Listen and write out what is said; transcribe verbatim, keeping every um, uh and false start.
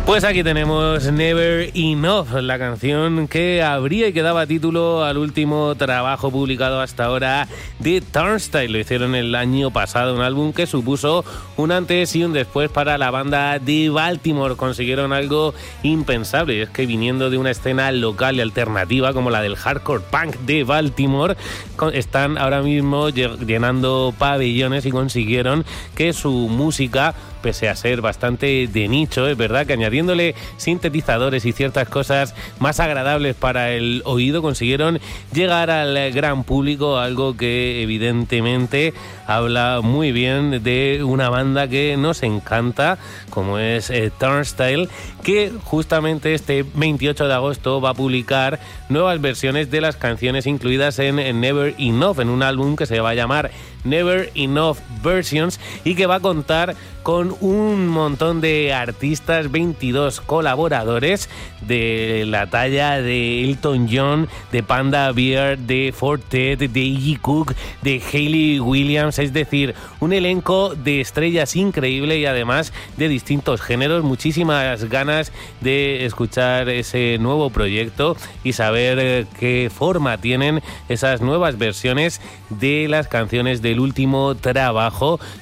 Pues aquí tenemos Never Enough, la canción que abría y que daba título al último trabajo publicado hasta ahora de Turnstile. Lo hicieron el año pasado, un álbum que supuso un antes y un después para la banda de Baltimore. Consiguieron algo impensable, y es que viniendo de una escena local y alternativa como la del hardcore punk de Baltimore, están ahora mismo llenando pabellones y consiguieron que su música, pese a ser bastante de nicho, es verdad que añadiéndole sintetizadores y ciertas cosas más agradables para el oído, consiguieron llegar al gran público, algo que evidentemente habla muy bien de una banda que nos encanta, como es eh, Turnstile, que justamente este veintiocho de agosto va a publicar nuevas versiones de las canciones incluidas en, en Never Enough, en un álbum que se va a llamar Never Enough Versions y que va a contar con un montón de artistas, veintidós colaboradores de la talla de Elton John, de Panda Bear, de Fortet, de Iggy Cook, de Hayley Williams, es decir, un elenco de estrellas increíble y además de distintos géneros. Muchísimas ganas de escuchar ese nuevo proyecto y saber qué forma tienen esas nuevas versiones de las canciones del último trabajo